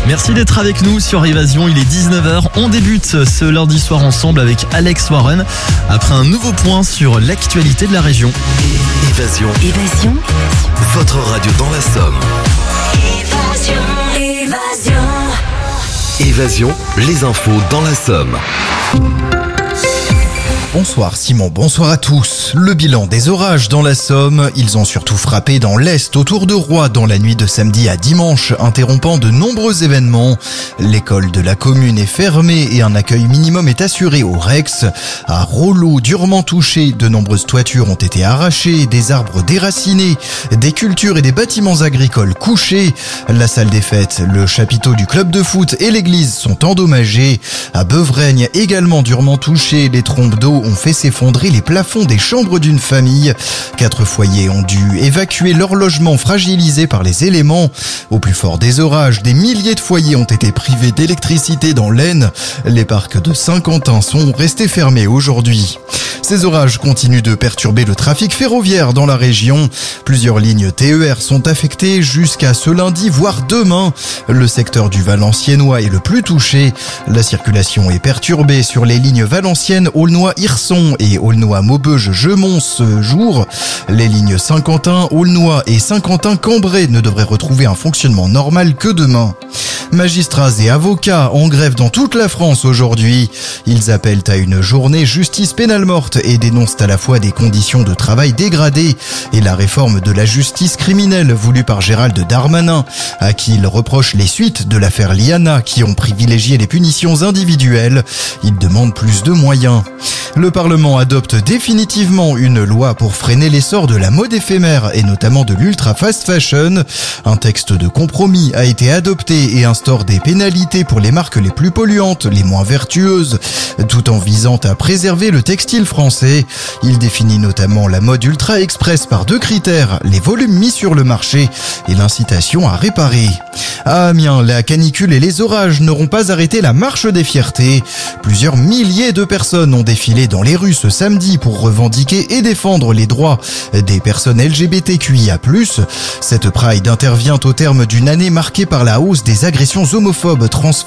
Merci d'être avec nous sur Évasion, il est 19h. On débute ce lundi soir ensemble avec Alex Warren après un nouveau point sur l'actualité de la région. Évasion. Votre radio dans la Somme. Évasion, les infos dans la Somme. Bonsoir Simon, bonsoir à tous. Le bilan des orages dans la Somme, ils ont surtout frappé dans l'Est autour de Roye dans la nuit de samedi à dimanche, interrompant de nombreux événements. L'école de la commune est fermée et un accueil minimum est assuré au Rex. À Rollo, durement touché, de nombreuses toitures ont été arrachées, des arbres déracinés, des cultures et des bâtiments agricoles couchés. La salle des fêtes, le chapiteau du club de foot et l'église sont endommagés. À Beuvreigne, également durement touché, les trompes d'eau ont fait s'effondrer les plafonds des chambres d'une famille. 4 foyers ont dû évacuer leur logement fragilisé par les éléments. Au plus fort des orages, des milliers de foyers ont été privés d'électricité dans l'Aisne. Les parcs de Saint-Quentin sont restés fermés aujourd'hui. Ces orages continuent de perturber le trafic ferroviaire dans la région. Plusieurs lignes TER sont affectées jusqu'à ce lundi, voire demain. Le secteur du Valenciennois est le plus touché. La circulation est perturbée sur les lignes Valenciennes, Aulnois-Hirson et Aulnois-Maubeuge-Gemont ce jour. Les lignes Saint-Quentin, Aulnois et Saint-Quentin-Cambrai ne devraient retrouver un fonctionnement normal que demain. Magistrats et avocats en grève dans toute la France aujourd'hui. Ils appellent à une journée justice pénale morte et dénoncent à la fois des conditions de travail dégradées et la réforme de la justice criminelle voulue par Gérald Darmanin, à qui il reproche les suites de l'affaire Liana qui ont privilégié les punitions individuelles. Ils demandent plus de moyens. Le Parlement adopte définitivement une loi pour freiner l'essor de la mode éphémère et notamment de l'ultra fast fashion. Un texte de compromis a été adopté et instaure des pénalités pour les marques les plus polluantes, les moins vertueuses, tout en visant à préserver le textile français. Il définit notamment la mode ultra express par 2 critères, les volumes mis sur le marché et l'incitation à réparer. À Amiens, la canicule et les orages n'auront pas arrêté la marche des fiertés. Plusieurs milliers de personnes ont défilé dans les rues ce samedi pour revendiquer et défendre les droits des personnes LGBTQIA+. Cette Pride intervient au terme d'une année marquée par la hausse des agressions homophobes,